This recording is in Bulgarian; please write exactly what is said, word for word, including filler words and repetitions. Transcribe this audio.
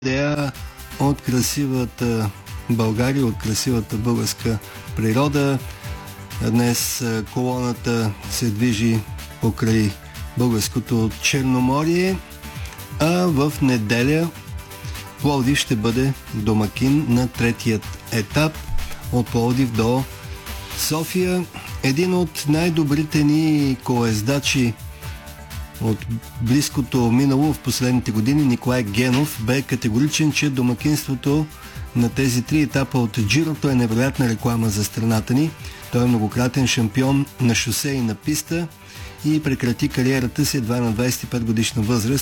Идея от красивата България, от красивата българска природа. Днес колоната се движи покрай българското Черноморие, а в неделя Пловдив ще бъде домакин на третият етап от Пловдив до София. Един от най-добрите ни колездачи от близкото минало в последните години, Николай Генов, бе категоричен, че домакинството на тези три етапа от Джирото е невероятна реклама за страната ни. Той е многократен шампион на шосе и на писта и прекрати кариерата си едва на двадесет и пет годишна възраст.